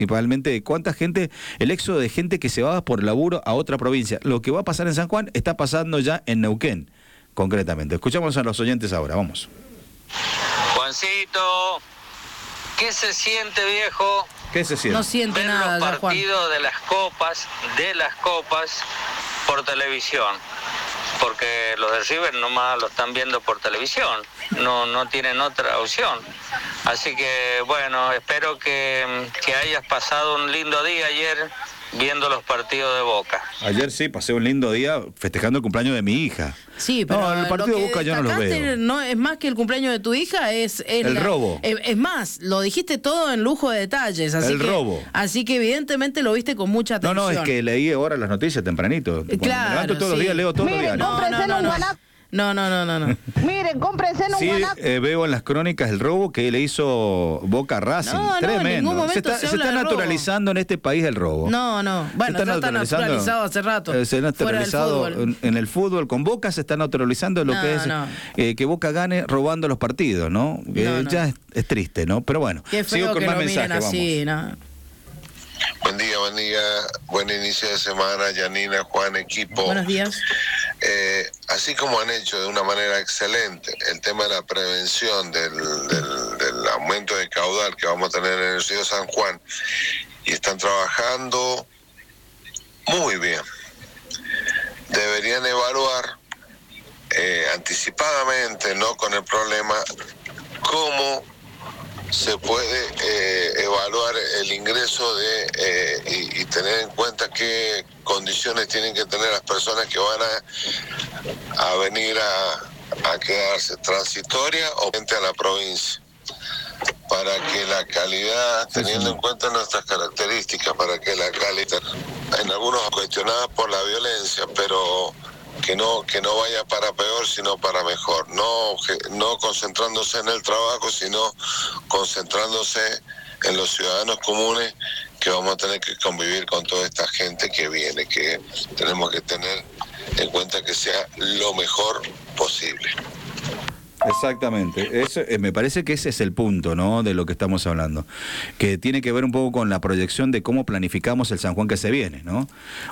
principalmente cuánta gente, el éxodo de gente que se va por laburo a otra provincia. Lo que va a pasar en San Juan está pasando ya en Neuquén, concretamente. Escuchamos a los oyentes ahora, vamos. Juancito, ¿qué se siente, viejo? ¿Qué se siente? No siente nada, los partidos de las copas por televisión. Porque los de River nomás lo están viendo por televisión, no tienen otra opción. Así que bueno, espero que hayas pasado un lindo día ayer viendo los partidos de Boca. Ayer sí, pasé un lindo día festejando el cumpleaños de mi hija. Sí, pero no, el partido de Boca yo no lo veo. No, es más que el cumpleaños de tu hija, es el robo. Es más, lo dijiste todo en lujo de detalles. Así robo. Así que evidentemente lo viste con mucha atención. No, es que leí ahora las noticias tempranito. Claro, me levanto todos los días, leo todos los días. No. Miren, cómprense un guanaco. Veo en las crónicas el robo que le hizo Boca a Racing. Tremendo. En ningún momento se está naturalizando en este país el robo. No. Bueno, ya está naturalizado hace rato. Se ha naturalizado en el fútbol. Con Boca se está naturalizando lo que es que Boca gane robando los partidos, ¿no? Ya es triste, ¿no? Pero bueno, qué feo sigo con que más lo miren mensajes. así, Vamos. ¿no? Buen día, buen inicio de semana, Yanina, Juan, equipo. Buenos días. Así como han hecho de una manera excelente el tema de la prevención del aumento de caudal que vamos a tener en el río San Juan, y están trabajando muy bien, deberían evaluar anticipadamente, no con el problema, cómo se puede evaluar el ingreso y tener en cuenta qué condiciones tienen que tener las personas que van a venir a quedarse, transitoria o frente a la provincia, para que la calidad, teniendo en cuenta nuestras características, para que la calidad, en algunos cuestionadas por la violencia, pero que no vaya para peor, sino para mejor, no concentrándose en el trabajo, sino concentrándose en los ciudadanos comunes, que vamos a tener que convivir con toda esta gente que viene, que tenemos que tener en cuenta que sea lo mejor posible. Exactamente, me parece que ese es el punto, ¿no?, de lo que estamos hablando, que tiene que ver un poco con la proyección de cómo planificamos el San Juan que se viene, ¿no?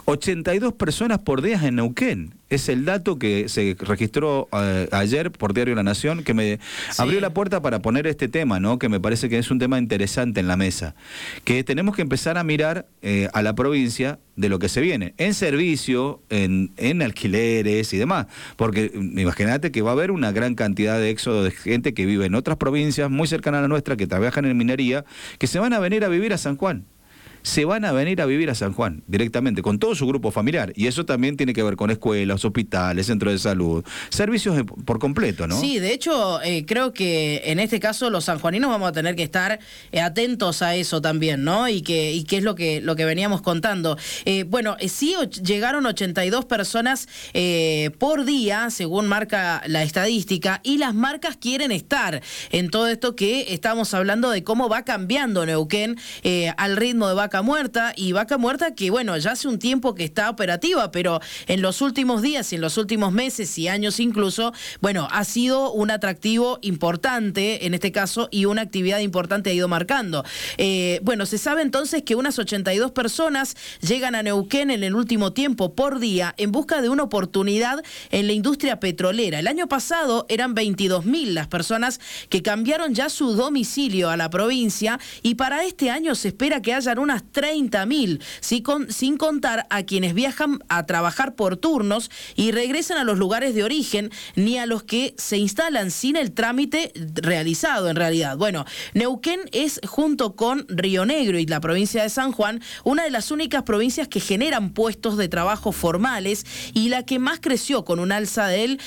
82 personas por día en Neuquén, es el dato que se registró ayer por Diario La Nación, que me abrió la puerta para poner este tema, ¿no?, que me parece que es un tema interesante en la mesa, que tenemos que empezar a mirar a la provincia de lo que se viene, en servicio, en alquileres y demás, porque imagínate que va a haber una gran cantidad de éxodo de gente que vive en otras provincias muy cercanas a la nuestra, que trabajan en minería, que se van a venir a vivir a San Juan. Se van a venir a vivir a San Juan directamente, con todo su grupo familiar, y eso también tiene que ver con escuelas, hospitales, centros de salud, servicios por completo, ¿no? Sí, de hecho, creo que en este caso los sanjuaninos vamos a tener que estar atentos a eso también, ¿no? Y qué es lo que veníamos contando. Bueno, sí llegaron 82 personas por día, según marca la estadística, y las marcas quieren estar en todo esto que estamos hablando de cómo va cambiando Neuquén al ritmo de Vaca Muerta, y Vaca Muerta que, bueno, ya hace un tiempo que está operativa, pero en los últimos días y en los últimos meses y años incluso, bueno, ha sido un atractivo importante en este caso, y una actividad importante ha ido marcando. Bueno, se sabe entonces que unas 82 personas llegan a Neuquén en el último tiempo por día en busca de una oportunidad en la industria petrolera. El año pasado eran 22.000 las personas que cambiaron ya su domicilio a la provincia, y para este año se espera que hayan unas 30.000, sin contar a quienes viajan a trabajar por turnos y regresan a los lugares de origen, ni a los que se instalan sin el trámite realizado en realidad. Bueno, Neuquén es, junto con Río Negro y la provincia de San Juan, una de las únicas provincias que generan puestos de trabajo formales, y la que más creció, con un alza del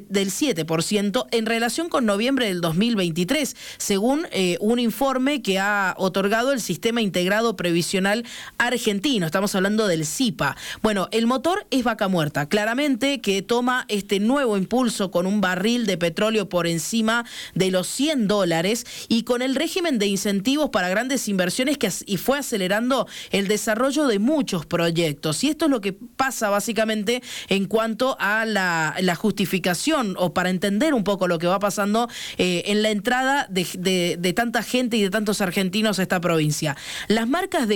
7% en relación con noviembre del 2023, según un informe que ha otorgado el Sistema Integrado Previsional Argentino. Estamos hablando del SIPA. Bueno, el motor es Vaca Muerta, claramente, que toma este nuevo impulso con un barril de petróleo por encima de los $100, y con el régimen de incentivos para grandes inversiones y fue acelerando el desarrollo de muchos proyectos. Y esto es lo que pasa básicamente en cuanto a la justificación, o para entender un poco lo que va pasando en la entrada de tanta gente y de tantos argentinos a esta provincia. Las marcas de